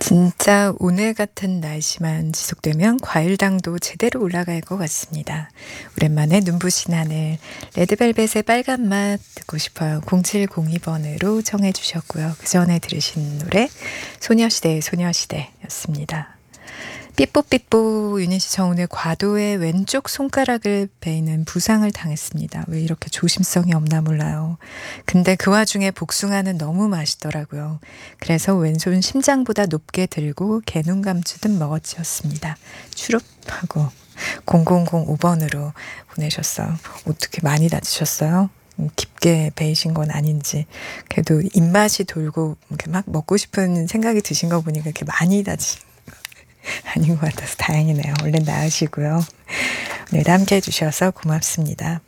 진짜 오늘 같은 날씨만 지속되면 과일당도 제대로 올라갈 것 같습니다. 오랜만에 눈부신 하늘, 레드벨벳의 빨간 맛 듣고 싶어요. 0702번으로 청해 주셨고요. 그 전에 들으신 노래 소녀시대의 소녀시대였습니다. 삐뽀삐뽀 유닛이 저 오늘 과도의 왼쪽 손가락을 베이는 부상을 당했습니다. 왜 이렇게 조심성이 없나 몰라요. 근데 그 와중에 복숭아는 너무 맛있더라고요. 그래서 왼손 심장보다 높게 들고 개눈 감추듯 먹어치웠습니다. 추룹하고 0005번으로 보내셨어요. 어떻게 많이 다치셨어요? 깊게 베이신 건 아닌지. 그래도 입맛이 돌고 이렇게 막 먹고 싶은 생각이 드신 거 보니까 이렇게 많이 다친 아닌 것 같아서 다행이네요. 얼른 나으시고요. 오늘도 함께 해주셔서 고맙습니다.